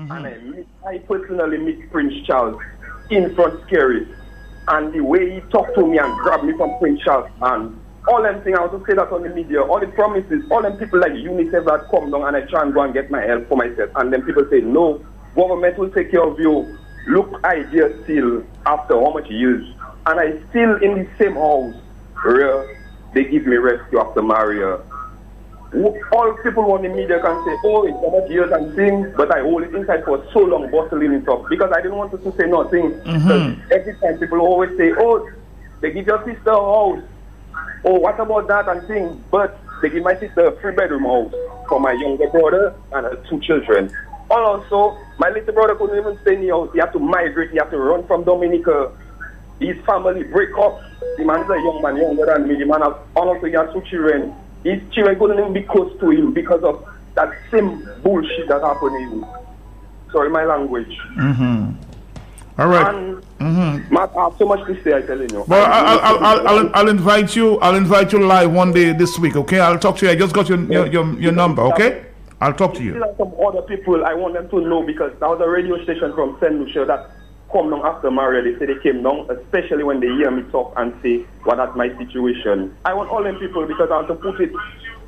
And I personally meet Prince Charles in front Scary. And the way he talked to me and grabbed me from Prince Charles, and all them things, I also say that on the media, all the promises, all them people like UNICEF that come down and I try and go and get my help for myself. And then people say, no, government will take care of you. Look, I just still, after how much years, and I still in the same house where they give me rescue after Maria. All people on the media can say, oh, it's so much years and things, but I hold it inside for so long, bottling it up, because I didn't want to say nothing. Because every time people always say, oh, they give your sister a house. Oh, what about that and things? But they give my sister a 3-bedroom house for my younger brother and her 2 children. Also, my little brother couldn't even stay in the house. He had to migrate. He had to run from Dominica. His family break up. The man is a young man, younger than me. The man has also he has 2 children. His children couldn't even be close to him because of that same bullshit that happened to him. Sorry, my language. All right. And Matt, I have so much to say, I'm telling you. Well, I'll invite you. I'll invite you live one day this week. Okay, I'll talk to you. I just got your number. Okay, I'll talk to you. Still some other people, I want them to know, because there was a radio station from St. Lucia that come down after Maria. They say they came down, especially when they hear me talk and say, well, that's my situation. I want all them people, because I want to put it.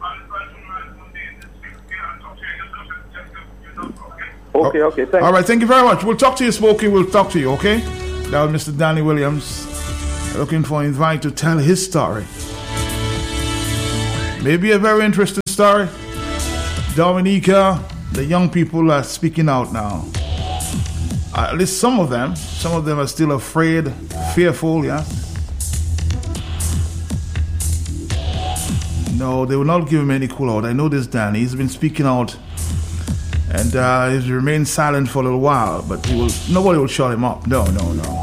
Okay, thanks. All right, thank you very much. We'll talk to you, Smokey. We'll talk to you, okay? That was Mr. Danny Williams, looking for an invite to tell his story. Maybe a very interesting story. Dominica, the young people are speaking out now. At least some of them are still afraid, fearful, yeah? No, they will not give him any call out. I know this Danny. He's been speaking out. And he's remained silent for a little while, but nobody will shut him up. No.